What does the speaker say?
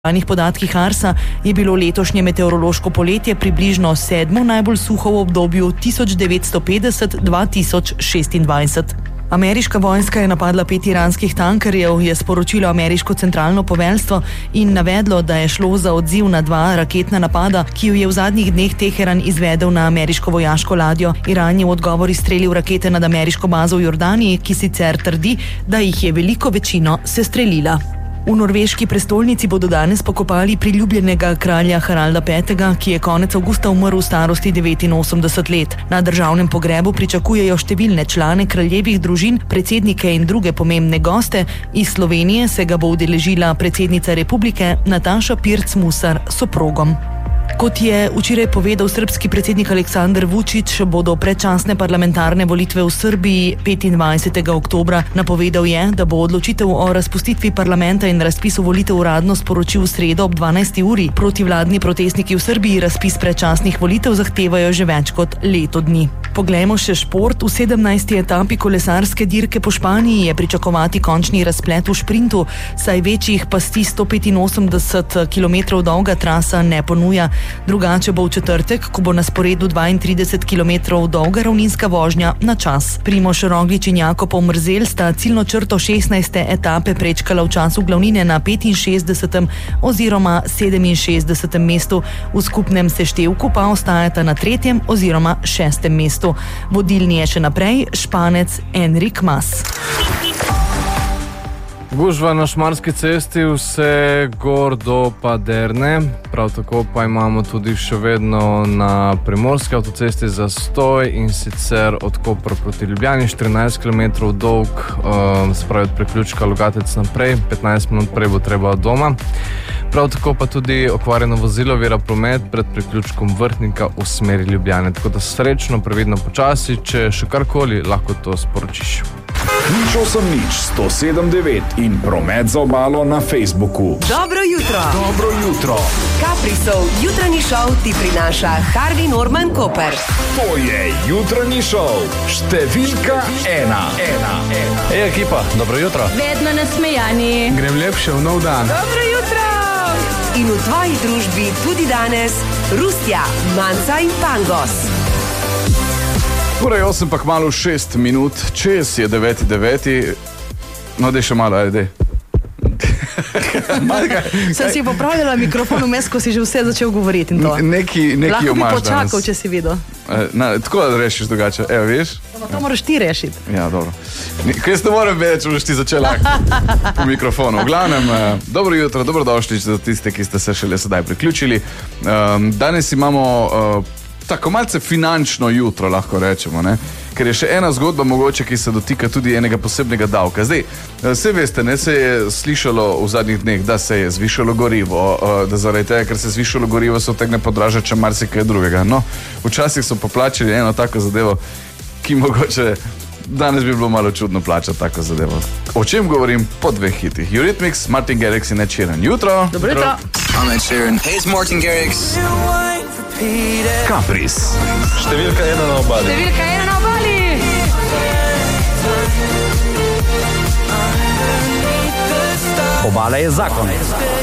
Po podatkih Arsa je bilo letošnje meteorološko poletje približno 7. najbolj suho v obdobju 1950-2026. Ameriška vojska je napadla 5 iranskih tankerjev, je sporočilo ameriško centralno poveljstvo in navedlo, da je šlo za odziv na 2 raketna napada, ki ju je v zadnjih dneh Teheran izvedel na ameriško vojaško ladjo. Iran je v odgovor izstrelil rakete nad ameriško bazo v Jordaniji, ki sicer trdi, da jih je veliko večino sestrelila. V norveški prestolnici bodo danes pokopali priljubljenega kralja Haralda V., ki je konec avgusta umrl v starosti 89 let. Na državnem pogrebu pričakujejo številne člane kraljevih družin, predsednike in druge pomembne goste. Iz Slovenije se ga bo udeležila predsednica republike Nataša Pirc Musar s soprogom. Kot je včeraj povedal srbski predsednik Aleksandar Vučić, bodo predčasne parlamentarne volitve v Srbiji 25. oktobra. Napovedal je, da bo odločitev o razpustitvi parlamenta in razpisu volitev uradno sporočil v sredo ob 12. uri. Protivladni protestniki v Srbiji razpis predčasnih volitev zahtevajo že več kot leto dni. Poglejmo še šport. V 17. etapi kolesarske dirke po Španiji je pričakovati končni razplet v šprintu, saj večjih pasti 185 km dolga trasa ne ponuja. Drugače bo v četrtek, ko bo na sporedu 32 km dolga ravninska vožnja na čas. Primož Roglič in Jakob Omerzel sta ciljno črto 16. etape prečkala v času glavnine na 65. oziroma 67. mestu. V skupnem seštevku pa ostajata na 3. oziroma 6. mestu. Vodilni je še naprej Španec Enric Mas. Gužva na Šmarski cesti vse gor do Paderne, prav tako pa imamo tudi še vedno na Primorski avtocesti zastoj, in sicer od Kopra proti Ljubljani, 14 km dolg, se pravi od priključka Logatec naprej, 15 minut prej bo treba od doma. Prav tako pa tudi okvarjeno vozilo ovira promet pred priključkom Vrhnika v smeri Ljubljane, tako da srečno, previdno, počasi, če še karkoli, lahko to sporočiš. Nič 107.9 in promet za obalo na Facebooku. Dobro jutro. Dobro jutro. Caprisov jutranji šov ti prinaša Harvey Norman Koper. To je jutranji šov številka 1. Ej, ekipa, dobro jutro. Vedno nasmejani. Grem lepše v nov dan. Dobro jutro. In v tvoji družbi tudi danes Rustja, Manca in Pangos. Ura je 8 pa kmalu 6 minut, čez je 9:09. No, dej še malo, ajde. Sem si popravljala mikrofon vmes, ko si že vse začel govoriti in to. Neki lahko bi omaž počakal, danes. če si videl. Tako da rešiš drugače, evo, viš? To moraš ti rešiti. Ja, dobro. Kaj se ne morem vedeti, če boš ti začela po mikrofonu. V glavnem, dobro jutro, dobrodošli za tiste, ki ste se šele sedaj priključili. Danes imamo tako malce finančno jutro, lahko rečemo, ne? Ker je še ena zgodba mogoče, ki se dotika tudi enega posebnega davka. Zdaj, vse veste, ne, se je slišalo v zadnjih dneh, da se je zvišalo gorivo, da zaradi tega, ker se je zvišalo gorivo, se otegne podražati še marsikaj drugega. No, včasih so poplačali eno tako zadevo, ki mogoče danes bi bilo malo čudno plačati tako zadevo. O čem govorim? Po 2 hitih. Eurythmics, Martin Garrix in Ed Sheeran. Jutro! Dobro jutro! I'm Ed Sheeran. Hey, it's Martin Garrix. Capris. Številka 1 na obali. Številka 1 na obali. Obala je zakon.